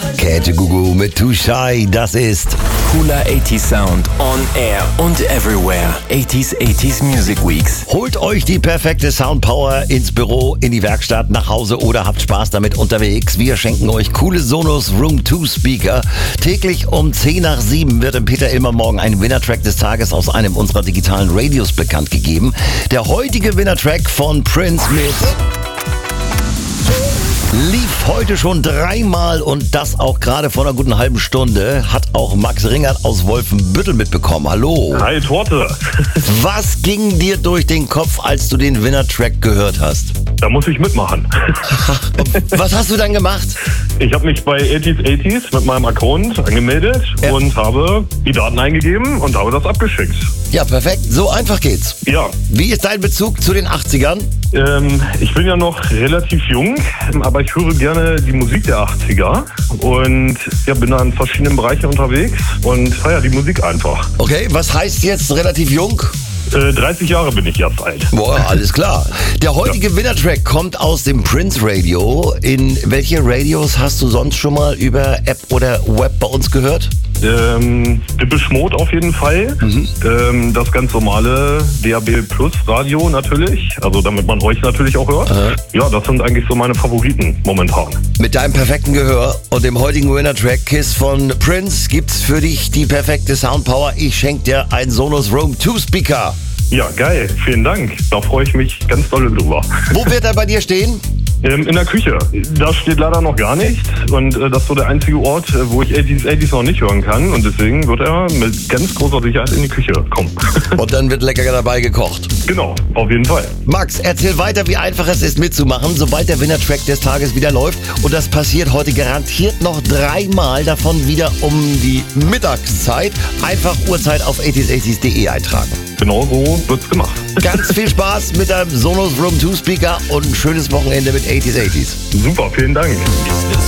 Käthe Gugu mit Too Shy, das ist Cooler 80s Sound on air und everywhere. 80s Music Weeks. Holt euch die perfekte Soundpower ins Büro, in die Werkstatt, nach Hause oder habt Spaß damit unterwegs. Wir schenken euch coole Sonos Room 2 Speaker. Täglich um 10 nach 7 wird im Peter Illmer Morgen ein Winner-Track des Tages aus einem unserer digitalen Radios bekannt gegeben. Der heutige Winner-Track von Prince mit lief heute schon 3-mal und das auch gerade vor einer guten halben Stunde. Hat auch Max Ringert aus Wolfenbüttel mitbekommen. Hallo. Hi, Torte. Was ging dir durch den Kopf, als du den Winner-Track gehört hast? Da muss ich mitmachen. Was hast du dann gemacht? Ich habe mich bei 80s mit meinem Account angemeldet und habe die Daten eingegeben und habe das abgeschickt. Ja, perfekt. So einfach geht's. Ja. Wie ist dein Bezug zu den 80ern? Ich bin ja noch relativ jung, aber ich höre gerne die Musik der 80er und ja, bin da in verschiedenen Bereichen unterwegs und feiere die Musik einfach. Okay, was heißt jetzt relativ jung? 30 Jahre bin ich jetzt alt. Boah, alles klar. Der heutige Winner-Track kommt aus dem Prince Radio. In welche Radios hast du sonst schon mal über App oder Web bei uns gehört? Depeche Mode auf jeden Fall. Das ganz normale DAB Plus Radio natürlich. Also damit man euch natürlich auch hört. Ja, das sind eigentlich so meine Favoriten momentan. Mit deinem perfekten Gehör und dem heutigen Winner-Track Kiss von Prince gibt's für dich die perfekte Soundpower. Ich schenke dir einen Sonos Room 2 Speaker. Ja, geil. Vielen Dank. Da freue ich mich ganz doll drüber. Wo wird er bei dir stehen? In der Küche. Da steht leider noch gar nichts. Und das ist so der einzige Ort, wo ich 80s noch nicht hören kann. Und deswegen wird er mit ganz großer Sicherheit in die Küche kommen. Und dann wird lecker dabei gekocht. Genau, auf jeden Fall. Max, erzähl weiter, wie einfach es ist mitzumachen, sobald der Winner-Track des Tages wieder läuft. Und das passiert heute garantiert noch 3-mal, davon wieder um die Mittagszeit. Einfach Uhrzeit auf 80s80s.de eintragen. Genau so wird's gemacht. Ganz viel Spaß mit deinem Sonos Room 2 Speaker und ein schönes Wochenende mit 80s80s. Super, vielen Dank.